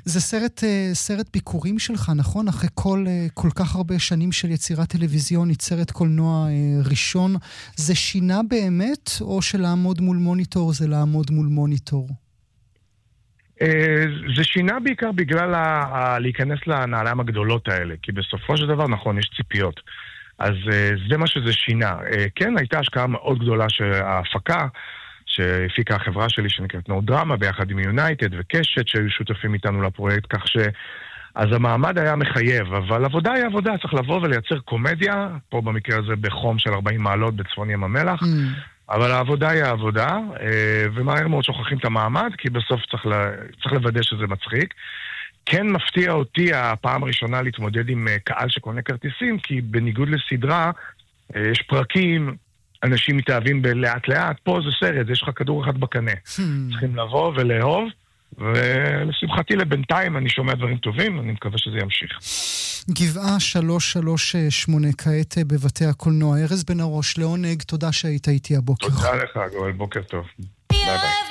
זה סרט ביקורים שלך, נכון? אחרי כל כך הרבה שנים של יצירת טלוויזיונית, סרט קולנוע ראשון, זה שינה באמת, או שלעמוד מול מוניטור זה לעמוד מול מוניטור? זה שינה בעיקר בגלל להיכנס לנעליים הגדולות האלה, כי בסופו של דבר, נכון, יש ציפיות. אז זה מה שזה שינה. כן, הייתה השקעה מאוד גדולה שההפקה, שהפיקה החברה שלי שנקראת נו דרמה, ביחד עם יונייטד וקשת, שהיו שותפים איתנו לפרויקט, כך אז המעמד היה מחייב, אבל עבודה היא עבודה, צריך לבוא ולייצר קומדיה, פה במקרה הזה בחום של 40 מעלות בצפון ים המלח, אבל העבודה היא העבודה, ומהר מאוד שוכחים את המעמד, כי בסוף צריך לוודא שזה מצחיק. כן מפתיע אותי הפעם הראשונה להתמודד עם קהל שקונה כרטיסים, כי בניגוד לסדרה, יש פרקים, אנשים מתאהבים בלאט לאט, פה זה סרט, יש לך כדור אחד בקנה. צריכים לבוא ולאהוב, ולשמחתי לבינתיים אני שומע דברים טובים, אני מקווה שזה ימשיך. גבעה 338 כעת בבתי הקולנוע. ארז בן הראש, לעונג, תודה שהיית איתי הבוקר. תודה לך, גואל, בוקר טוב. ביי ביי.